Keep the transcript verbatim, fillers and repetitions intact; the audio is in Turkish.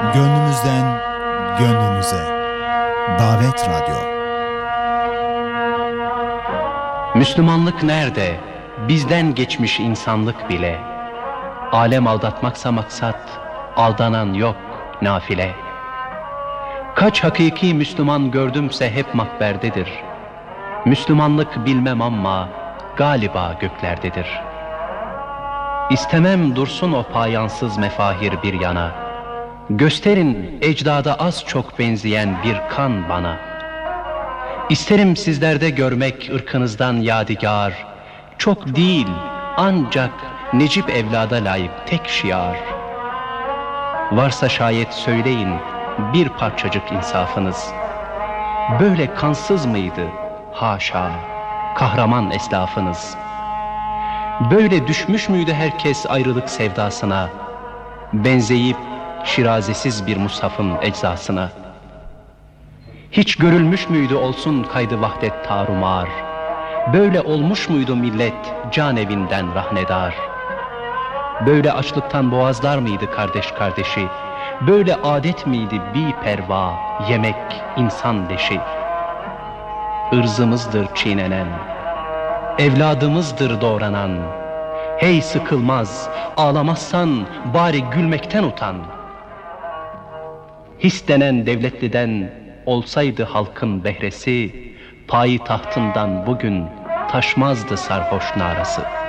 Gönlümüzden gönlünüze. Davet Radyo. Müslümanlık nerede? Bizden geçmiş insanlık bile. Alem aldatmaksa maksat, aldanan yok nafile. Kaç hakiki Müslüman gördümse hep makberdedir. Müslümanlık bilmem ama galiba göklerdedir. İstemem dursun o payansız mefahir bir yana. Gösterin ecdada az çok benzeyen bir kan bana. İsterim sizlerde görmek ırkınızdan yadigar, çok değil ancak Necip evlada layık tek şiar. Varsa şayet söyleyin bir parçacık insafınız. Böyle kansız mıydı haşa kahraman eslafınız? Böyle düşmüş müydü herkes ayrılık sevdasına, benzeyip şirazesiz bir mushafın eczasına? Hiç görülmüş müydü olsun kaydı vahdet tarumar? Böyle olmuş muydu millet can evinden rahnedar? Böyle açlıktan boğazlar mıydı kardeş kardeşi? Böyle adet miydi bi perva yemek insan leşi? Irzımızdır çiğnenen, evladımızdır doğranan. Hey sıkılmaz, ağlamazsan bari gülmekten utan. His denen devletliden olsaydı halkın behresi, payitahtından bugün taşmazdı sarhoş narası.